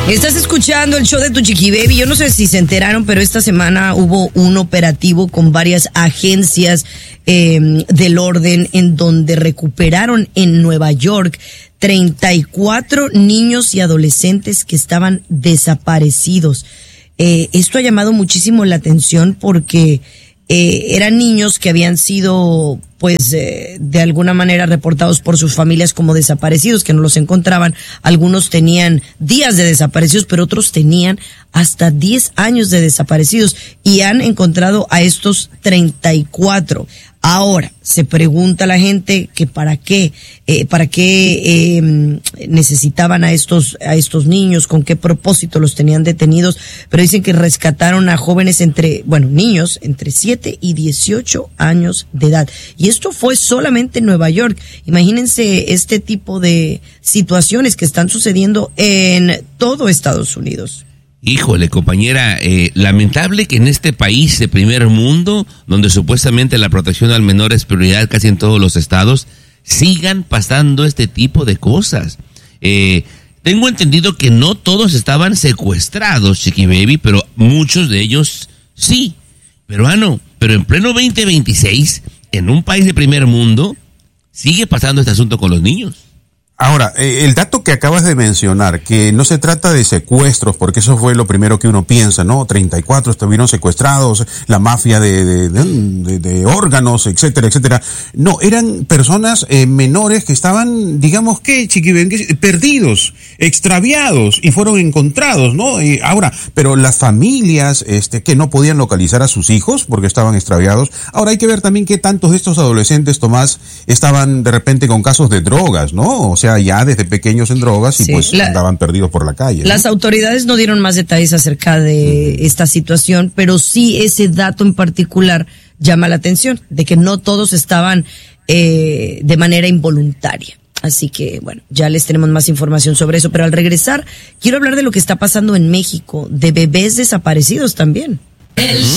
Estás escuchando el show de Tu Chiqui Baby. Yo no sé si se enteraron, pero esta semana hubo un operativo con varias agencias del orden en donde recuperaron en Nueva York 34 niños y adolescentes que estaban desaparecidos. Esto ha llamado muchísimo la atención porque eran niños que habían sido, pues, de alguna manera reportados por sus familias como desaparecidos, que no los encontraban. Algunos tenían días de desaparecidos, pero otros tenían hasta 10 años de desaparecidos y han encontrado a estos 34. Ahora, se pregunta la gente que para qué necesitaban a estos niños, con qué propósito los tenían detenidos, pero dicen que rescataron a jóvenes niños entre 7 y 18 años de edad. Y esto fue solamente en Nueva York. Imagínense este tipo de situaciones que están sucediendo en todo Estados Unidos. Híjole, compañera, lamentable que en este país de primer mundo, donde supuestamente la protección al menor es prioridad casi en todos los estados, sigan pasando este tipo de cosas. Tengo entendido que no todos estaban secuestrados, Chiqui Baby, pero muchos de ellos sí. Pero en pleno 2026, en un país de primer mundo, sigue pasando este asunto con los niños. Ahora, el dato que acabas de mencionar, que no se trata de secuestros, porque eso fue lo primero que uno piensa, ¿no? 34 estuvieron secuestrados, la mafia de órganos, etcétera, etcétera. No, eran personas menores que estaban, digamos que, perdidos, extraviados y fueron encontrados, ¿no? Ahora, pero las familias, que no podían localizar a sus hijos porque estaban extraviados. Ahora hay que ver también qué tantos de estos adolescentes, Tomás, estaban de repente con casos de drogas, ¿no? O sea, ya desde pequeños en drogas y sí, andaban perdidos por la calle, ¿no? Las autoridades no dieron más detalles acerca de esta situación, pero sí ese dato en particular llama la atención, de que no todos estaban de manera involuntaria. Así que, bueno, ya les tenemos más información sobre eso, pero al regresar quiero hablar de lo que está pasando en México, de bebés desaparecidos también.